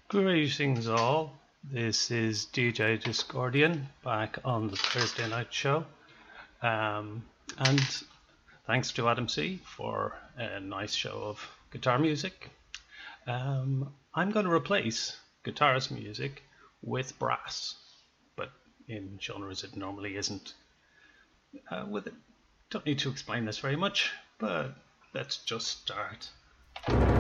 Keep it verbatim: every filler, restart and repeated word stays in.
Greetings all. This is D J Discordian back on the Thursday night show. Um, and thanks to Adam C for a nice show of guitar music. Um, I'm going to replace guitarist music with brass, but in genres it normally isn't. Uh, with it, don't need to explain this very much, but let's just start.